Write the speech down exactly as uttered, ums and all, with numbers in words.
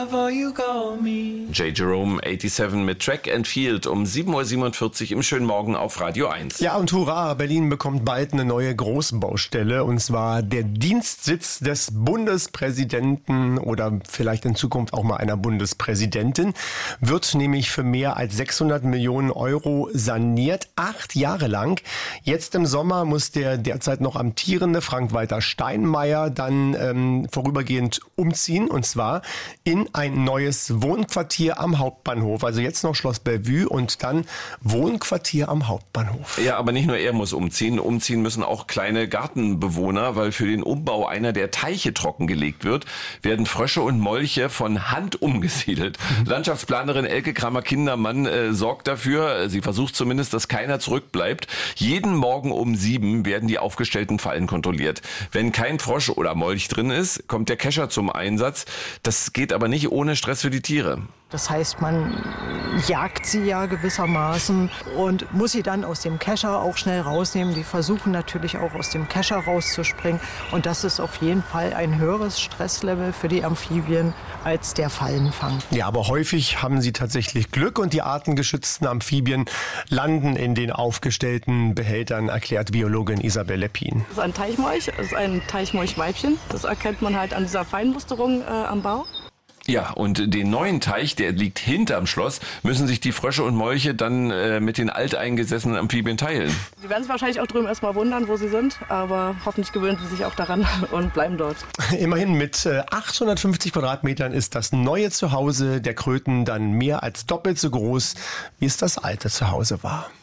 J. Jerome siebenundachtzig mit Track and Field um sieben Uhr siebenundvierzig im schönen Morgen auf Radio eins. Ja, und hurra, Berlin bekommt bald eine neue Großbaustelle, und zwar der Dienstsitz des Bundespräsidenten oder vielleicht in Zukunft auch mal einer Bundespräsidentin, wird nämlich für mehr als sechshundert Millionen Euro saniert, acht Jahre lang. Jetzt im Sommer muss der derzeit noch amtierende Frank-Walter Steinmeier dann ähm, vorübergehend umziehen, und zwar in ein neues Wohnquartier am Hauptbahnhof. Also jetzt noch Schloss Bellevue und dann Wohnquartier am Hauptbahnhof. Ja, aber nicht nur er muss umziehen. Umziehen müssen auch kleine Gartenbewohner, weil für den Umbau einer der Teiche trockengelegt wird, werden Frösche und Molche von Hand umgesiedelt. Mhm. Landschaftsplanerin Elke Kramer-Kindermann äh, sorgt dafür, sie versucht zumindest, dass keiner zurückbleibt. Jeden Morgen um sieben werden die aufgestellten Fallen kontrolliert. Wenn kein Frosch oder Molch drin ist, kommt der Kescher zum Einsatz. Das geht aber nicht ohne Stress für die Tiere. Das heißt, man jagt sie ja gewissermaßen und muss sie dann aus dem Kescher auch schnell rausnehmen. Die versuchen natürlich auch aus dem Kescher rauszuspringen. Und das ist auf jeden Fall ein höheres Stresslevel für die Amphibien als der Fallenfang. Ja, aber häufig haben sie tatsächlich Glück und die artengeschützten Amphibien landen in den aufgestellten Behältern, erklärt Biologin Isabel Leppin. Das ist ein Teichmolch, das ist ein Teichmolchweibchen. Das erkennt man halt an dieser Feinmusterung äh, am Bauch. Ja, und den neuen Teich, der liegt hinterm Schloss, müssen sich die Frösche und Molche dann äh, mit den alteingesessenen Amphibien teilen. Sie werden sich wahrscheinlich auch drüben erstmal wundern, wo sie sind, aber hoffentlich gewöhnen sie sich auch daran und bleiben dort. Immerhin mit äh, achthundertfünfzig Quadratmetern ist das neue Zuhause der Kröten dann mehr als doppelt so groß, wie es das alte Zuhause war.